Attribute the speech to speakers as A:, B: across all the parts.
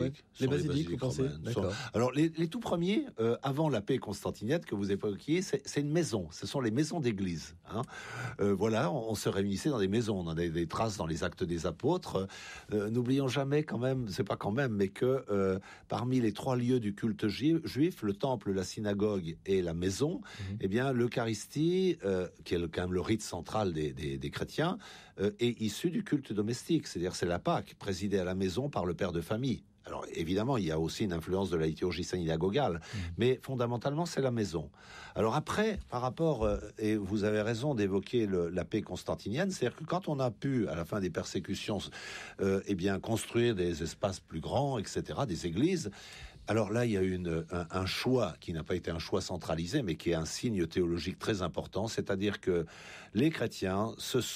A: Les basiliques, vous pensez? D'accord.
B: Alors, les tout premiers, avant la paix constantinienne que vous évoquiez, c'est une maison. Ce sont les maisons d'église. Hein. Voilà, on se réunissait dans des maisons. On a des traces dans les Actes des Apôtres. N'oublions jamais quand même, c'est pas quand même, mais que parmi les 3 lieux du culte juif, le temple, la synagogue et la maison, eh bien, l'Eucharistie, qui est quand même le rite central des chrétiens, est issu du culte domestique. C'est-à-dire, c'est la Pâque, présidée à la maison par le père de famille. Alors évidemment, il y a aussi une influence de la liturgie synagogale, mais fondamentalement, c'est la maison. Alors après, par rapport, et vous avez raison d'évoquer la paix constantinienne, c'est-à-dire que quand on a pu, à la fin des persécutions, eh bien construire des espaces plus grands, etc., des églises, alors là, il y a eu un choix qui n'a pas été un choix centralisé, mais qui est un signe théologique très important, c'est-à-dire que les chrétiens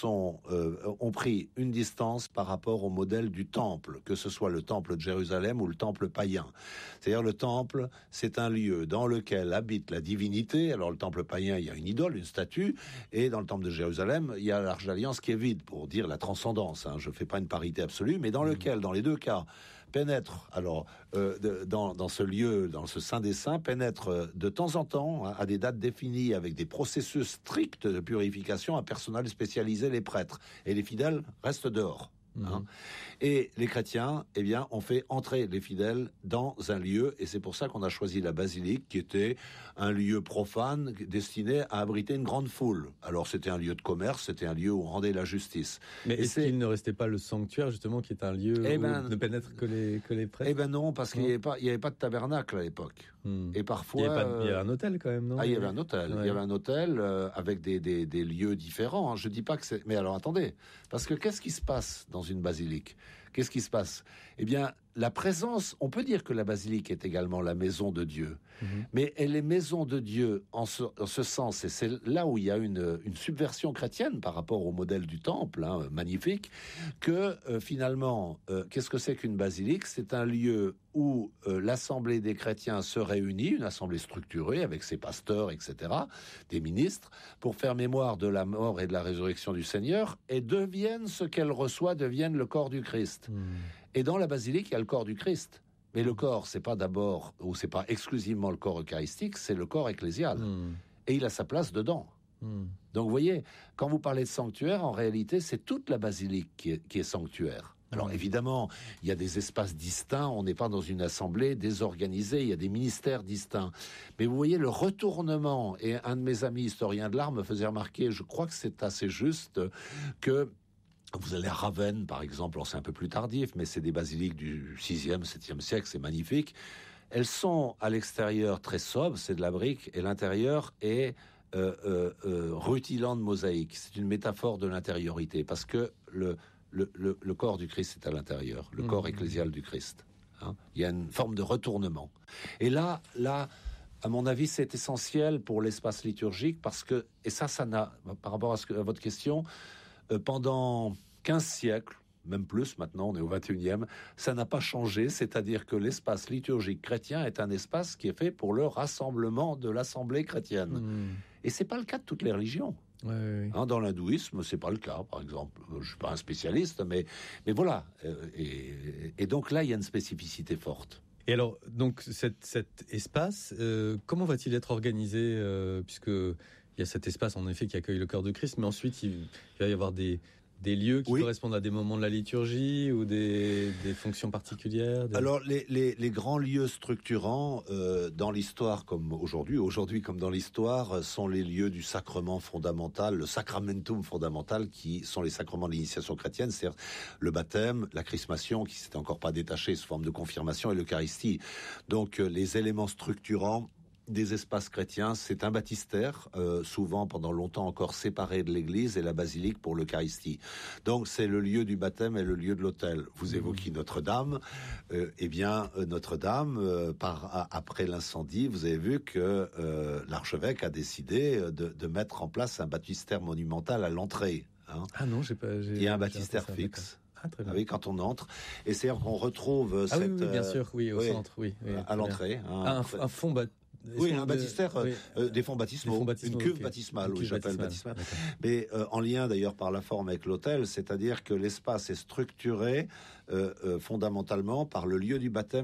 B: ont pris une distance par rapport au modèle du temple, que ce soit le temple de Jérusalem ou le temple païen. C'est-à-dire le temple, c'est un lieu dans lequel habite la divinité. Alors le temple païen, il y a une idole, une statue, et dans le temple de Jérusalem, il y a l'Arche d'Alliance qui est vide, pour dire la transcendance. Hein. Je fais pas une parité absolue, mais dans lequel, dans les deux cas, pénètre, alors dans ce lieu, dans ce Saint des Saints, pénètre de temps en temps, à des dates définies, avec des processus stricts de purification, un personnel spécialisé, les prêtres. Et les fidèles restent dehors. Hein. Et les chrétiens, eh bien, ont fait entrer les fidèles dans un lieu, et c'est pour ça qu'on a choisi la basilique, qui était un lieu profane destiné à abriter une grande foule. Alors c'était un lieu de commerce, c'était un lieu où on rendait la justice.
A: Mais est-ce qu'il ne restait pas le sanctuaire, justement, qui est un lieu où ne pénètrent que les prêtres?
B: Eh ben non, parce qu'il n'y avait pas de tabernacle à l'époque. Et parfois...
A: Il y avait un hôtel quand même, non?
B: Ah, il y avait un hôtel. Ouais. Il y avait un hôtel avec des lieux différents. Hein. Je dis pas que c'est... Mais alors attendez, parce que qu'est-ce qui se passe dans une basilique? Qu'est-ce qui se passe? Eh bien, la présence, on peut dire que la basilique est également la maison de Dieu, mais elle est maison de Dieu en ce sens, et c'est là où il y a une subversion chrétienne par rapport au modèle du temple, hein, magnifique, que finalement, qu'est-ce que c'est qu'une basilique? C'est un lieu où l'assemblée des chrétiens se réunit, une assemblée structurée avec ses pasteurs, etc., des ministres, pour faire mémoire de la mort et de la résurrection du Seigneur, et deviennent ce qu'elle reçoit, deviennent le corps du Christ. Et dans la basilique, il y a le corps du Christ. Mais le corps, c'est pas d'abord, ou c'est pas exclusivement le corps eucharistique, c'est le corps ecclésial. Et il a sa place dedans. Donc vous voyez, quand vous parlez de sanctuaire, en réalité, c'est toute la basilique qui est sanctuaire. Alors évidemment, il y a des espaces distincts, on n'est pas dans une assemblée désorganisée, il y a des ministères distincts. Mais vous voyez le retournement, et un de mes amis historiens de l'art me faisait remarquer, je crois que c'est assez juste, que vous allez à Ravenne, par exemple, c'est un peu plus tardif, mais c'est des basiliques du 6e, 7e siècle, c'est magnifique. Elles sont à l'extérieur très sobres, c'est de la brique, et l'intérieur est rutilant de mosaïque. C'est une métaphore de l'intériorité, parce que le corps du Christ est à l'intérieur, le corps ecclésial du Christ. Hein. Il y a une forme de retournement. Et là, à mon avis, c'est essentiel pour l'espace liturgique, parce que, et ça n'a, par rapport à votre question, pendant 15 siècles, même plus maintenant, on est au 21e, ça n'a pas changé, c'est-à-dire que l'espace liturgique chrétien est un espace qui est fait pour le rassemblement de l'assemblée chrétienne. Et c'est pas le cas de toutes les religions.
A: Ouais.
B: Hein, dans l'hindouisme, c'est pas le cas, par exemple. Je suis pas un spécialiste, mais voilà. Et donc là, il y a une spécificité forte.
A: Et alors, donc, cet espace, comment va-t-il être organisé, puisque il y a cet espace, en effet, qui accueille le corps de Christ, mais ensuite, il va y avoir des lieux qui correspondent à des moments de la liturgie ou des fonctions particulières. Alors,
B: les grands lieux structurants dans l'histoire comme aujourd'hui comme dans l'histoire, sont les lieux du sacrement fondamental, le sacramentum fondamental, qui sont les sacrements de l'initiation chrétienne, c'est-à-dire le baptême, la chrismation, qui s'était encore pas détachée sous forme de confirmation, et l'Eucharistie. Donc, les éléments structurants des espaces chrétiens, c'est un baptistère, souvent pendant longtemps encore séparé de l'église, et la basilique pour l'Eucharistie. Donc c'est le lieu du baptême et le lieu de l'autel. Vous évoquez Notre-Dame, Notre-Dame, après l'incendie, vous avez vu que l'archevêque a décidé de mettre en place un baptistère monumental à l'entrée. Hein.
A: Ah non,
B: il y a un baptistère fixe.
A: Ah, très bien.
B: Ah oui, quand on entre. Et c'est qu'on retrouve cette...
A: oui, bien sûr, au centre, oui.
B: À l'entrée.
A: Hein, un fond
B: un baptistère, des fonds baptismaux, une cuve baptismale, j'appelle baptismale. Mais en lien d'ailleurs par la forme avec l'autel, c'est-à-dire que l'espace est structuré fondamentalement par le lieu du baptême